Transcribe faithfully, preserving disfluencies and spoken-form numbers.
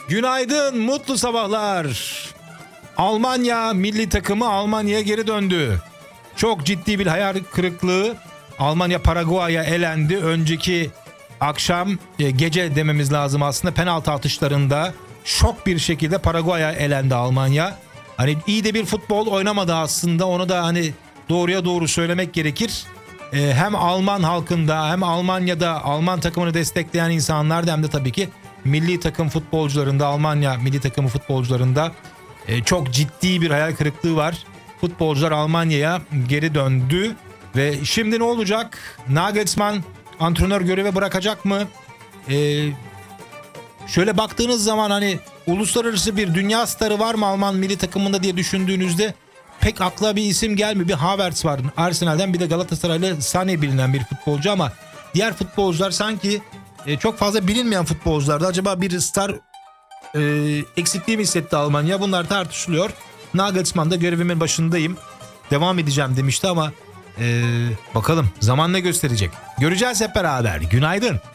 Günaydın, mutlu sabahlar. Almanya milli takımı Almanya'ya geri döndü. Çok ciddi bir hayal kırıklığı. Almanya Paraguay'a elendi. Önceki akşam, gece dememiz lazım aslında, penaltı atışlarında şok bir şekilde Paraguay'a elendi Almanya. Hani iyi de bir futbol oynamadı aslında, onu da hani doğruya doğru söylemek gerekir. Hem Alman halkında hem Almanya'da Alman takımını destekleyen insanlar hem de tabii ki milli takım futbolcularında, Almanya milli takımı futbolcularında çok ciddi bir hayal kırıklığı var. Futbolcular Almanya'ya geri döndü ve şimdi ne olacak? Nagelsmann antrenör görevi bırakacak mı? Ee, şöyle baktığınız zaman hani uluslararası bir dünya starı var mı Alman milli takımında diye düşündüğünüzde pek akla bir isim gelmiyor. Bir Havertz var Arsenal'den, bir de Galatasaray'la Sané bilinen bir futbolcu, ama diğer futbolcular sanki e, çok fazla bilinmeyen futbolculardı. Acaba bir star e, eksikliği mi hissetti Almanya? Bunlar tartışılıyor. Nagelsmann da görevimin başındayım, devam edeceğim demişti ama e, bakalım zaman ne gösterecek. Göreceğiz hep beraber. Günaydın.